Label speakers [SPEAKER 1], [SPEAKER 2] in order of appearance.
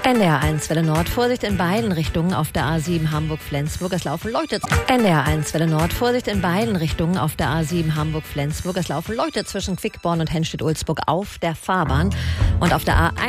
[SPEAKER 1] NDR1 Welle Nord, Vorsicht in beiden Richtungen auf der A7 Hamburg-Flensburg. Es laufen Leute. NDR1 Welle Nord, Vorsicht in beiden Richtungen auf der A7 Hamburg-Flensburg. Es laufen Leute zwischen Quickborn und Henstedt-Ulzburg auf der Fahrbahn und auf der A1.